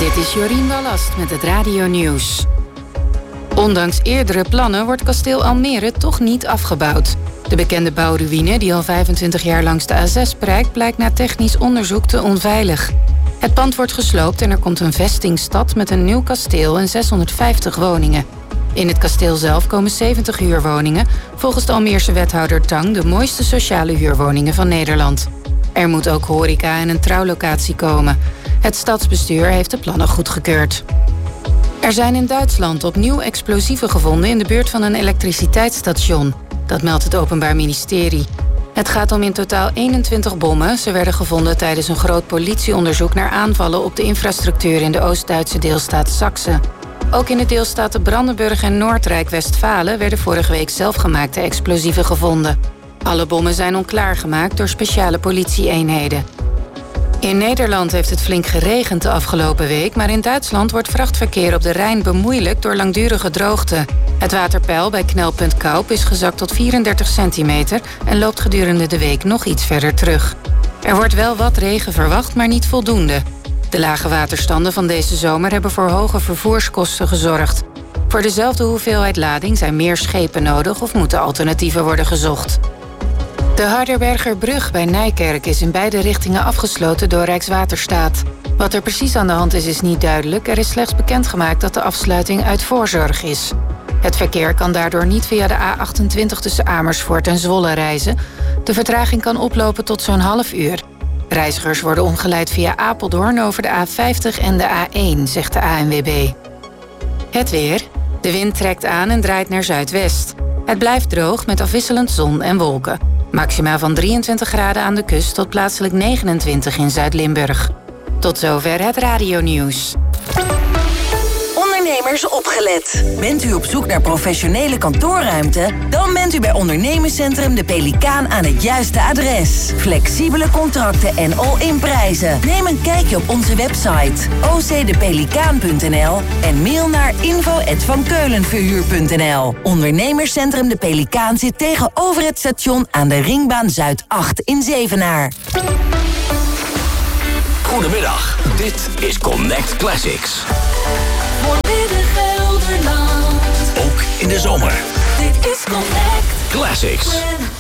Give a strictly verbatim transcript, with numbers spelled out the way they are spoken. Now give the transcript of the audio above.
Dit is Jorien Wallast met het Radio Nieuws. Ondanks eerdere plannen wordt kasteel Almere toch niet afgebouwd. De bekende bouwruïne, die al vijfentwintig jaar langs de A zes prijkt, blijkt na technisch onderzoek te onveilig. Het pand wordt gesloopt en er komt een vestingstad met een nieuw kasteel en zeshonderdvijftig woningen. In het kasteel zelf komen zeventig huurwoningen, volgens de Almeerse wethouder Tang de mooiste sociale huurwoningen van Nederland. Er moet ook horeca en een trouwlocatie komen. Het stadsbestuur heeft de plannen goedgekeurd. Er zijn in Duitsland opnieuw explosieven gevonden in de buurt van een elektriciteitsstation. Dat meldt het Openbaar Ministerie. Het gaat om in totaal eenentwintig bommen. Ze werden gevonden tijdens een groot politieonderzoek naar aanvallen op de infrastructuur in de Oost-Duitse deelstaat Saksen. Ook in de deelstaten Brandenburg en Noordrijk-Westfalen werden vorige week zelfgemaakte explosieven gevonden. Alle bommen zijn onklaargemaakt door speciale politieeenheden. In Nederland heeft het flink geregend de afgelopen week, maar in Duitsland wordt vrachtverkeer op de Rijn bemoeilijkt door langdurige droogte. Het waterpeil bij knelpunt Kaup is gezakt tot vierendertig centimeter en loopt gedurende de week nog iets verder terug. Er wordt wel wat regen verwacht, maar niet voldoende. De lage waterstanden van deze zomer hebben voor hoge vervoerskosten gezorgd. Voor dezelfde hoeveelheid lading zijn meer schepen nodig of moeten alternatieven worden gezocht. De Harderbergerbrug bij Nijkerk is in beide richtingen afgesloten door Rijkswaterstaat. Wat er precies aan de hand is, is niet duidelijk. Er is slechts bekendgemaakt dat de afsluiting uit voorzorg is. Het verkeer kan daardoor niet via de A achtentwintig tussen Amersfoort en Zwolle reizen. De vertraging kan oplopen tot zo'n half uur. Reizigers worden omgeleid via Apeldoorn over de A vijftig en de A één, zegt de A N W B. Het weer. De wind trekt aan en draait naar zuidwest. Het blijft droog met afwisselend zon en wolken. Maxima van drieëntwintig graden aan de kust tot plaatselijk negenentwintig in Zuid-Limburg. Tot zover het radionieuws. Ondernemers opgelet. Bent u op zoek naar professionele kantoorruimte? Dan bent u bij Ondernemerscentrum De Pelikaan aan het juiste adres. Flexibele contracten en all-in prijzen. Neem een kijkje op onze website o c de pelikaan punt n l en mail naar info at van keulenverhuur punt n l. Ondernemerscentrum De Pelikaan zit tegenover het station aan de Ringbaan Zuid acht in Zevenaar. Goedemiddag, dit is Connect Classics. Voor Midden-Gelderland. Ook in de zomer. Dit is Connect Classics.